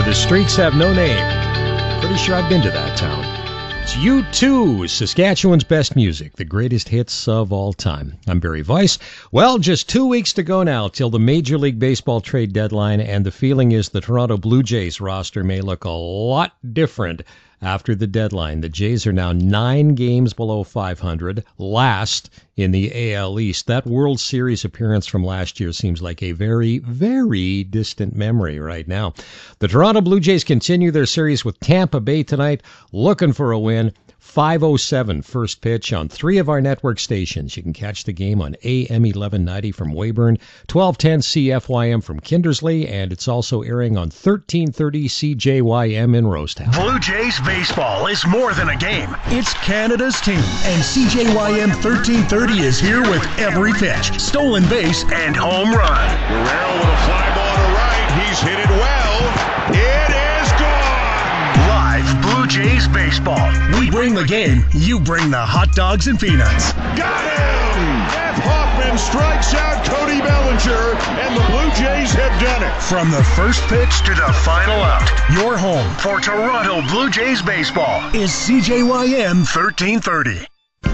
where the streets have no name. Pretty sure I've been to that town. It's U2, Saskatchewan's best music, the greatest hits of all time. I'm Barry Weiss. Well, just 2 weeks to go now till the Major League Baseball trade deadline, and the feeling is the Toronto Blue Jays roster may look a lot different after the deadline. The Jays are now 9 games below 500, last in the AL East. That World Series appearance from last year seems like a very, very distant memory right now. The Toronto Blue Jays continue their series with Tampa Bay tonight, looking for a win. 5:07 first pitch on 3 of our network stations. You can catch the game on AM 1190 from Weyburn, 1210 CFYM from Kindersley, and it's also airing on 1330 CJYM in Rosetown. Blue Jays baseball is more than a game. It's Canada's team, and CJYM 1330 is here with every pitch, stolen base, and home run. Guerrero with a fly ball to right. He's hit it well. It is gone. Live Blue Jays baseball. We bring the game. You bring the hot dogs and peanuts. Got him! Jeff Hoffman strikes out Cody Bellinger, and the Blue Jays have done it. From the first pitch to the final out, your home for Toronto Blue Jays baseball is CJYM 1330.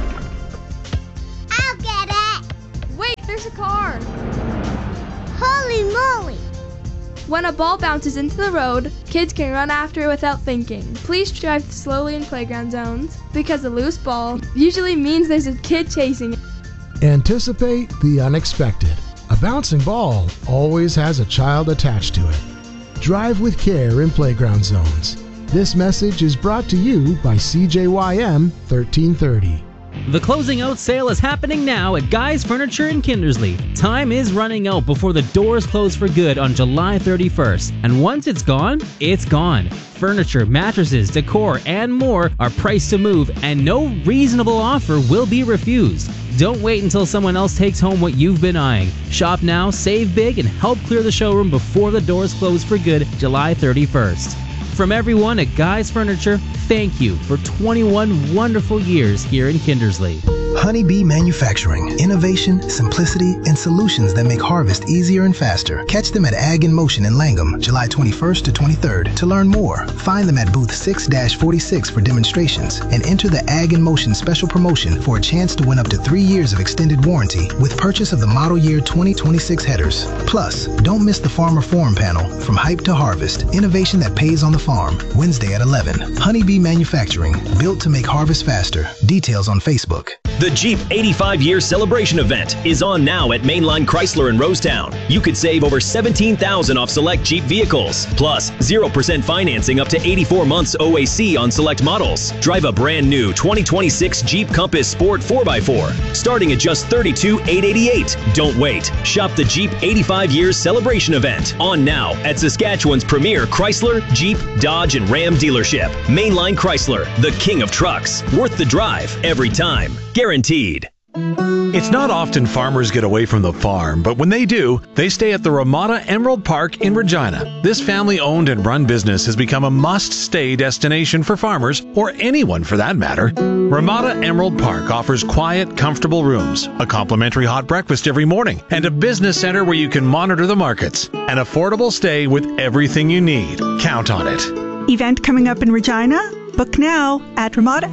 I'll get it. Wait, there's a car. Holy moly. When a ball bounces into the road, kids can run after it without thinking. Please drive slowly in playground zones, because a loose ball usually means there's a kid chasing it. Anticipate the unexpected. A bouncing ball always has a child attached to it. Drive with care in playground zones. This message is brought to you by CJYM 1330. The closing out sale is happening now at Guy's Furniture in Kindersley. Time is running out before the doors close for good on July 31st. And once it's gone, it's gone. Furniture, mattresses, decor, and more are priced to move, and no reasonable offer will be refused. Don't wait until someone else takes home what you've been eyeing. Shop now, save big, and help clear the showroom before the doors close for good July 31st. From everyone at Guy's Furniture, thank you for 21 wonderful years here in Kindersley. Honeybee Manufacturing. Innovation, simplicity, and solutions that make harvest easier and faster. Catch them at Ag in Motion in Langham, July 21st to 23rd. To learn more, find them at booth 6-46 for demonstrations and enter the Ag in Motion special promotion for a chance to win up to 3 years of extended warranty with purchase of the model year 2026 headers. Plus, don't miss the Farmer Forum panel, From Hype to Harvest, innovation that pays on the farm, Wednesday at 11. Honeybee Manufacturing, built to make harvest faster. Details on Facebook. The Jeep 85-year celebration event is on now at Mainline Chrysler in Rosetown. You could save over $17,000 off select Jeep vehicles, plus 0% financing up to 84 months OAC on select models. Drive a brand new 2026 Jeep Compass Sport 4x4, starting at just $32,888. Don't wait. Shop the Jeep 85-year celebration event on now at Saskatchewan's premier Chrysler, Jeep, Dodge, and Ram dealership. Mainline Chrysler, the king of trucks. Worth the drive every time. Guaranteed. It's not often farmers get away from the farm, but when they do, they stay at the Ramada Emerald Park in Regina. This family-owned and run business has become a must-stay destination for farmers, or anyone for that matter. Ramada Emerald Park offers quiet, comfortable rooms, a complimentary hot breakfast every morning, and a business center where you can monitor the markets. An affordable stay with everything you need. Count on it. Event coming up in Regina? Book now at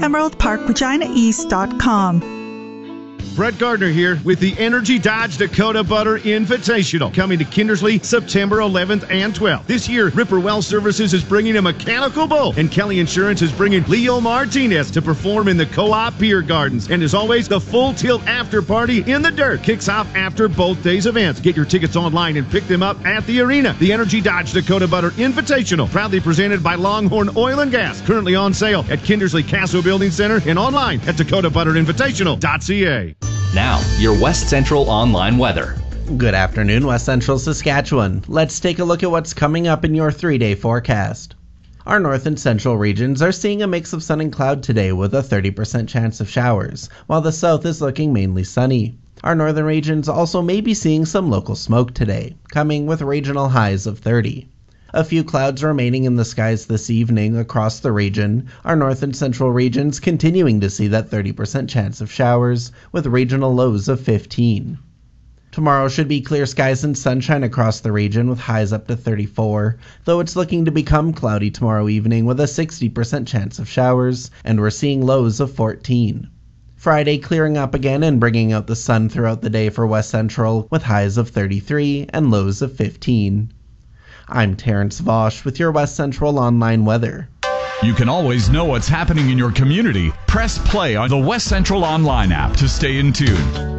RamadaEmeraldParkReginaEast.com. Brett Gardner here with the Energy Dodge Dakota Butter Invitational, coming to Kindersley September 11th and 12th. This year, Ripper Well Services is bringing a mechanical bull, and Kelly Insurance is bringing Leo Martinez to perform in the Co-op Beer Gardens. And as always, the Full Tilt After Party in the Dirt kicks off after both days' events. Get your tickets online and pick them up at the arena. The Energy Dodge Dakota Butter Invitational, proudly presented by Longhorn Oil and Gas, currently on sale at Kindersley Castle Building Center and online at dakotabutterinvitational.ca. Now, your West Central online weather. Good afternoon, West Central Saskatchewan. Let's take a look at what's coming up in your 3-day forecast. Our north and central regions are seeing a mix of sun and cloud today with a 30% chance of showers, while the south is looking mainly sunny. Our northern regions also may be seeing some local smoke today, coming with regional highs of 30. A few clouds remaining in the skies this evening across the region, our north and central regions continuing to see that 30% chance of showers with regional lows of 15. Tomorrow should be clear skies and sunshine across the region with highs up to 34, though it's looking to become cloudy tomorrow evening with a 60% chance of showers, and we're seeing lows of 14. Friday clearing up again and bringing out the sun throughout the day for West Central with highs of 33 and lows of 15. I'm Terrence Vosch with your West Central Online weather. You can always know what's happening in your community. Press play on the West Central Online app to stay in tune.